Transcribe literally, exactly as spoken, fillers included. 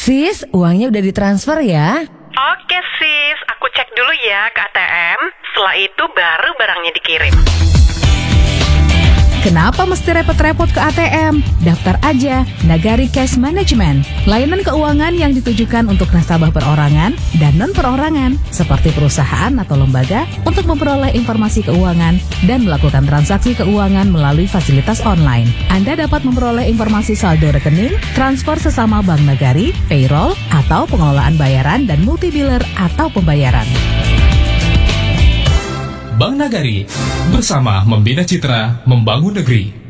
Sis, uangnya udah ditransfer ya? Oke sis, aku cek dulu ya ke A T M. Setelah itu baru barangnya dikirim. Kenapa mesti repot-repot ke A T M? Daftar aja Nagari Cash Management, layanan keuangan yang ditujukan untuk nasabah perorangan dan non-perorangan, seperti perusahaan atau lembaga, untuk memperoleh informasi keuangan dan melakukan transaksi keuangan melalui fasilitas online. Anda dapat memperoleh informasi saldo rekening, transfer sesama Bank Nagari, payroll, atau pengelolaan bayaran dan multi-biller atau pembayaran. Bank Nagari, bersama membina citra, membangun negeri.